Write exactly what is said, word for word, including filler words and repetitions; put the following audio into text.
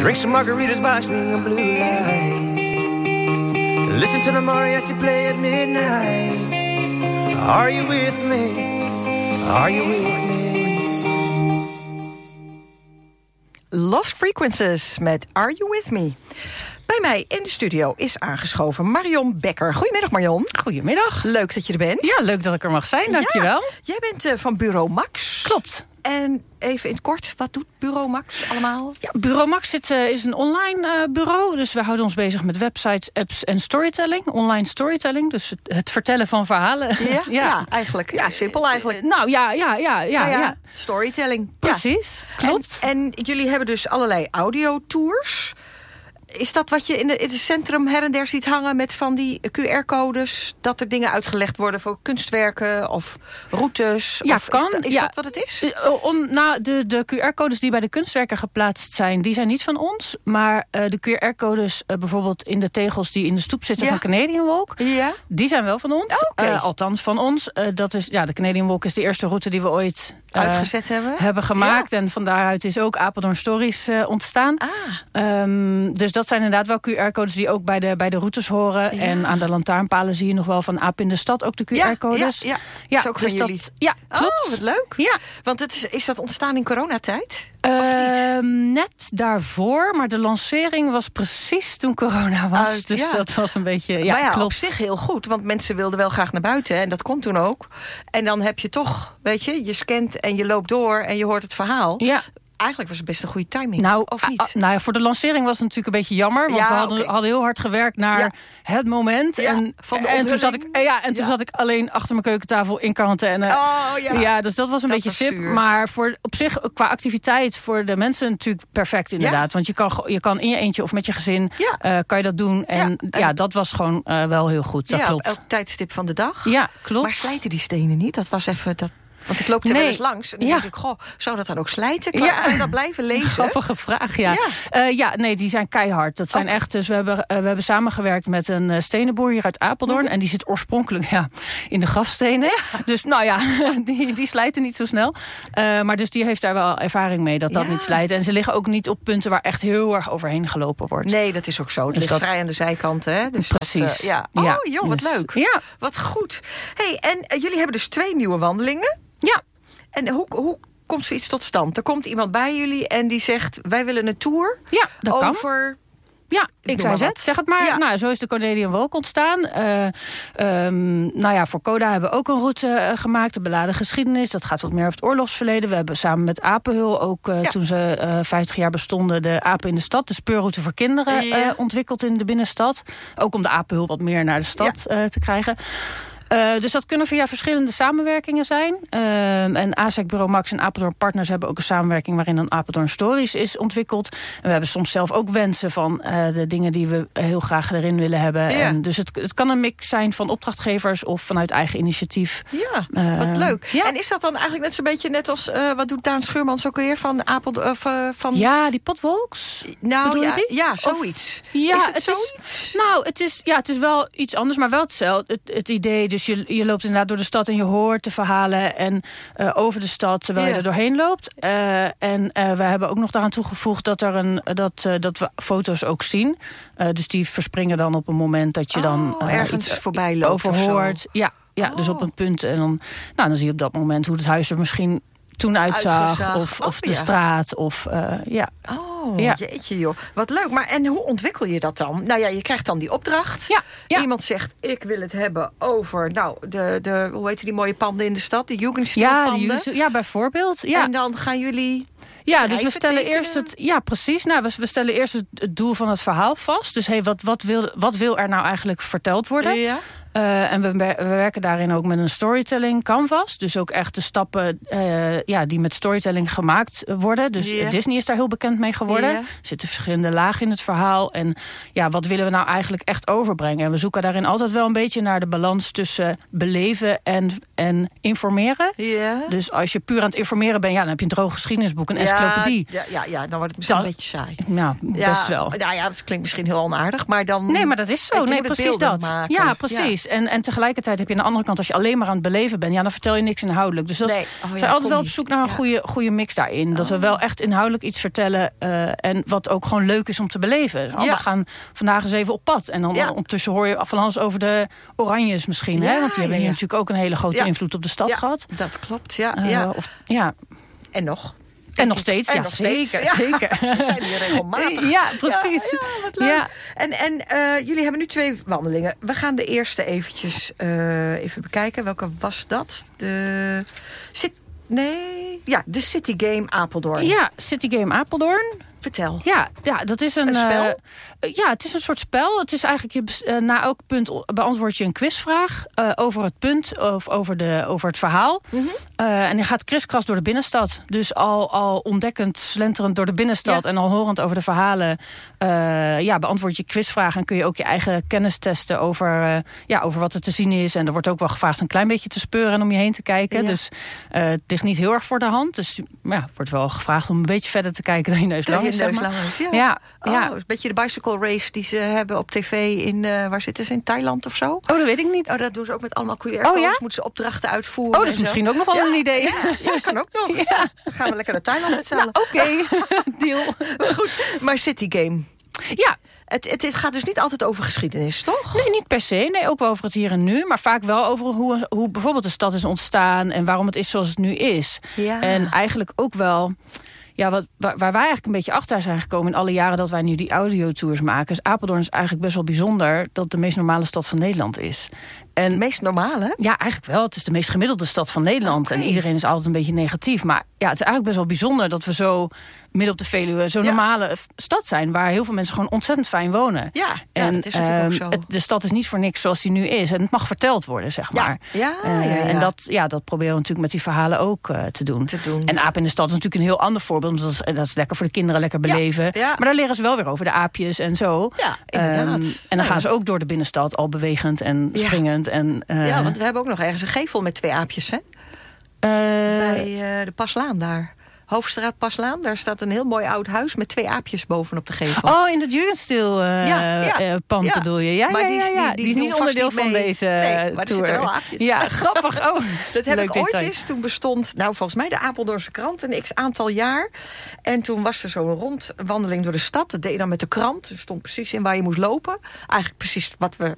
Drink some margaritas by swinging blue lights. Listen to the mariachi play at midnight. Are you with me? Are you with me? Lost Frequencies met Are You With Me? Bij mij in de studio is aangeschoven Marion Becker. Goedemiddag, Marion. Goedemiddag. Leuk dat je er bent. Ja, leuk dat ik er mag zijn, dankjewel. Ja, jij bent uh, van Bureau Max. Klopt. En even in het kort, wat doet Bureau Max allemaal? Ja, Bureau Max zit, uh, is een online uh, bureau. Dus we houden ons bezig met websites, apps en storytelling. Online storytelling, dus het, het vertellen van verhalen. Ja, ja. ja. ja eigenlijk. Ja, simpel eigenlijk. Nou, ja, ja, ja. ja, nou ja, ja. Storytelling. Precies, ja. klopt. En, en jullie hebben dus allerlei audiotours. Is dat wat je in, de, in het centrum her en der ziet hangen met van die Q R-codes? Dat er dingen uitgelegd worden voor kunstwerken of routes? Ja, of kan. Is, dat, is ja. dat wat het is? Uh, on, nou, de, de Q R-codes die bij de kunstwerken geplaatst zijn, die zijn niet van ons. Maar uh, de Q R-codes uh, bijvoorbeeld in de tegels die in de stoep zitten ja. van Canadian Walk, ja. die zijn wel van ons. Oh, okay. uh, althans van ons. Uh, dat is, ja, de Canadian Walk is de eerste route die we ooit uh, uitgezet hebben. hebben gemaakt. Ja. En van daaruit is ook Apeldoorn Stories uh, ontstaan. Ah. Um, dus dat zijn inderdaad wel Q R-codes die ook bij de, bij de routes horen. Ja. En aan de lantaarnpalen zie je nog wel van Aap in de Stad ook de Q R-codes. Ja, ja, ja. ja, is ook dus van dat, jullie. Ja, klopt. Oh, wat leuk. Ja. Want het is, is dat ontstaan in coronatijd? Uh, net daarvoor, maar de lancering was precies toen corona was. Uit, dus ja. dat was een beetje, ja, maar ja, klopt. op zich heel goed, want mensen wilden wel graag naar buiten. En dat kon toen ook. En dan heb je toch, weet je, je scant en je loopt door en je hoort het verhaal. Ja. Eigenlijk was het best een goede timing, nou, of niet? A, a, nou ja, voor de lancering was het natuurlijk een beetje jammer. Want ja, we hadden, okay. hadden heel hard gewerkt naar ja. het moment. Ja, en, van de en toen zat ik, ja, en toen ja. zat ik alleen achter mijn keukentafel in quarantaine. Oh, ja. ja, dus dat was een dat beetje was sip. zuur. Maar voor, op zich, qua activiteit voor de mensen natuurlijk perfect inderdaad. Ja. Want je kan, je kan in je eentje of met je gezin ja. uh, kan je dat doen. En ja, en, ja dat was gewoon uh, wel heel goed. Dat ja, klopt. Op elk tijdstip van de dag. Ja, klopt. Maar slijten die stenen niet? Dat was even... dat. Want ik loop er nee. wel eens langs en dan ja. denk ik, goh, zou dat dan ook slijten? Kan ja. je dat blijven lezen? Grappige vraag, ja. Ja, uh, ja nee, die zijn keihard. Dat zijn oh. echt, dus we hebben, uh, we hebben samengewerkt met een uh, stenenboer hier uit Apeldoorn. Mm-hmm. En die zit oorspronkelijk ja, in de grafstenen. Ja. Dus nou ja, die, die slijten niet zo snel. Uh, maar dus die heeft daar wel ervaring mee dat dat ja. niet slijt. En ze liggen ook niet op punten waar echt heel erg overheen gelopen wordt. Nee, dat is ook zo. Het dus ligt dat... vrij aan de zijkanten. Hè? Dus precies. Dat, uh, ja. Oh ja. joh, wat dus, leuk. Ja. Wat goed. Hey, en uh, jullie hebben dus twee nieuwe wandelingen. Ja. En hoe, hoe komt zoiets tot stand? Er komt iemand bij jullie en die zegt, wij willen een tour. Ja, dat kan. Over... Ja, ik zei het. Zeg het maar. Ja. Nou, zo is de Canadian Walk ontstaan. Uh, um, nou ja, voor Coda hebben we ook een route uh, gemaakt. De beladen geschiedenis. Dat gaat wat meer over het oorlogsverleden. We hebben samen met Apenhul ook, uh, ja. toen ze uh, vijftig jaar bestonden, de Apen in de Stad, de speurroute voor kinderen, ja. uh, ontwikkeld in de binnenstad. Ook om de Apenhul wat meer naar de stad ja. uh, te krijgen. Uh, dus dat kunnen via verschillende samenwerkingen zijn. Uh, en A S E C Bureau Max en Apeldoorn Partners hebben ook een samenwerking waarin dan Apeldoorn Stories is ontwikkeld. En we hebben soms zelf ook wensen van uh, de dingen die we heel graag erin willen hebben. Ja. En dus het, het kan een mix zijn van opdrachtgevers of vanuit eigen initiatief. Ja, uh, wat leuk. Ja. En is dat dan eigenlijk net zo'n beetje net als, uh, wat doet Daan Scheurmans ook weer van Apeldoorn? Uh, van... Ja, die Potwalks. Nou ja, die? ja, zoiets. Of, ja, is het, het zoiets? Is, nou, het is, ja, het is wel iets anders, maar wel hetzelfde. Het, het idee, dus je, je loopt inderdaad door de stad en je hoort de verhalen en uh, over de stad terwijl ja. je er doorheen loopt. Uh, en uh, we hebben ook nog daaraan toegevoegd dat, er een, dat, uh, dat we foto's ook zien. Uh, dus die verspringen dan op een moment dat je oh, dan uh, ergens iets voorbij loopt overhoort. Ja, ja oh. dus op een punt. En dan, nou, dan zie je op dat moment hoe het huis er misschien toen uitzag. Uitgezag. Of, of oh, de ja. straat. Of, uh, ja. Oh, ja. jeetje joh. Wat leuk. Maar en hoe ontwikkel je dat dan? Nou ja, je krijgt dan die opdracht. Ja, ja. Iemand zegt, ik wil het hebben over, nou, de, de hoe heet die mooie panden in de stad? De Jugendstilpanden. Ja, de, ja, bijvoorbeeld. Ja. En dan gaan jullie... Ja, dus we stellen tekenen. eerst het. Ja, precies. Nou, we, we stellen eerst het, het doel van het verhaal vast. Dus hey, wat, wat, wil, wat wil er nou eigenlijk verteld worden? Ja. Uh, en we, we werken daarin ook met een storytelling canvas. Dus ook echt de stappen uh, ja, die met storytelling gemaakt worden. Dus ja. Disney is daar heel bekend mee geworden. Ja. Er zitten verschillende lagen in het verhaal. En ja, wat willen we nou eigenlijk echt overbrengen? En we zoeken daarin altijd wel een beetje naar de balans tussen beleven en, en informeren. Ja. Dus als je puur aan het informeren bent, ja, dan heb je een droog geschiedenisboek, een ja, encyclopedie. Ja, ja, ja, dan wordt het misschien dat, een beetje saai. Nou, ja, best wel. Nou ja, dat klinkt misschien heel onaardig, maar dan... Nee, maar dat is zo. Nee, precies dat. Maken. Ja, precies. is. En, en tegelijkertijd heb je aan de andere kant, als je alleen maar aan het beleven bent, ja, dan vertel je niks inhoudelijk. Dus dat nee. is, oh, ja, we zijn altijd wel op niet. zoek naar een ja. goede, goede mix daarin. Dat oh. we wel echt inhoudelijk iets vertellen. Uh, en wat ook gewoon leuk is om te beleven. Dus, oh, ja. we gaan vandaag eens even op pad. En dan ja. ondertussen hoor je van alles over de Oranjes misschien. Ja, hè? Want die hebben ja, ja. natuurlijk ook een hele grote ja. invloed op de stad ja, gehad. Dat klopt, ja. Uh, ja. Of, ja. En nog. En nog steeds, en ja, nog zeker. Steeds. Ja. zeker. Ze zijn hier regelmatig. Ja, precies. Ja, ja, wat leuk. Ja. En, en uh, jullie hebben nu twee wandelingen. We gaan de eerste eventjes uh, even bekijken. Welke was dat? De... Zit... Nee? Ja, de City Game Apeldoorn. Ja, City Game Apeldoorn. Vertel. Ja, ja, dat is een, een spel. Uh, ja, het is een soort spel. Het is eigenlijk, je, uh, na elk punt beantwoord je een quizvraag uh, over het punt of over, de, over het verhaal. Mm-hmm. Uh, en je gaat kriskras door de binnenstad. Dus al, al ontdekkend, slenterend door de binnenstad. Ja. En al horend over de verhalen. Uh, ja, beantwoord je quizvragen. En kun je ook je eigen kennis testen over, uh, ja, over wat er te zien is. En er wordt ook wel gevraagd een klein beetje te speuren en om je heen te kijken. Ja. Dus uh, het ligt niet heel erg voor de hand. Dus ja, het wordt wel gevraagd om een beetje verder te kijken dan je neus lang is. Zeg maar. Ja. Ja, oh, ja. Een beetje de bicycle race die ze hebben op tv in, uh, waar zitten ze, in Thailand of zo? Oh, dat weet ik niet. Oh, dat doen ze ook met allemaal Q R-codes. Oh, ja? Moeten ze opdrachten uitvoeren. Oh, dat is misschien ook nog wel ja, een idee. Ja, ja, kan ook nog. Ja. Ja. Dan gaan we lekker naar Thailand met z'n allen. Nou, oké, okay. Deal. Maar goed, maar City Game. Ja. Het, het, het gaat dus niet altijd over geschiedenis, toch? Nee, niet per se. Nee, ook wel over het hier en nu. Maar vaak wel over hoe, hoe bijvoorbeeld de stad is ontstaan en waarom het is zoals het nu is. Ja. En eigenlijk ook wel... Ja, wat, waar, waar wij eigenlijk een beetje achter zijn gekomen in alle jaren dat wij nu die audiotours maken, is Apeldoorn is eigenlijk best wel bijzonder dat het de meest normale stad van Nederland is. En, het meest normale? Ja, eigenlijk wel. Het is de meest gemiddelde stad van Nederland. Okay. En iedereen is altijd een beetje negatief. Maar ja, het is eigenlijk best wel bijzonder dat we zo midden op de Veluwe zo'n ja. normale stad zijn, waar heel veel mensen gewoon ontzettend fijn wonen. Ja, en, ja dat is natuurlijk um, ook zo. Het, de stad is niet voor niks zoals die nu is. En het mag verteld worden, zeg maar. Ja, ja, uh, ja, ja. En dat, ja, dat proberen we natuurlijk met die verhalen ook uh, te, doen. te doen. En Aap in de stad is natuurlijk een heel ander voorbeeld. Dat is, dat is lekker voor de kinderen, lekker beleven. Ja, ja. Maar daar leren ze wel weer over de aapjes en zo. Ja, inderdaad. Um, en dan ja. gaan ze ook door de binnenstad, al bewegend en springend. Ja. En, uh, ja, want we hebben ook nog ergens een gevel met twee aapjes, hè? Uh, Bij uh, de Paslaan daar. Hoofdstraat Paslaan, daar staat een heel mooi oud huis met twee aapjes bovenop de gevel. Oh, in het Jugendstil uh, ja, ja, uh, pand ja. bedoel je? Ja, maar ja, die is, ja, ja. Die, die, die is niet onderdeel niet van deze nee, maar tour. Er zitten wel aapjes. Ja, grappig. Oh, dat heb leuk ik ooit detail. eens. Toen bestond, nou volgens mij de Apeldoornse krant een x-aantal jaar. En toen was er zo'n rondwandeling door de stad. Dat deed je dan met de krant. Er stond precies in waar je moest lopen. Eigenlijk precies wat we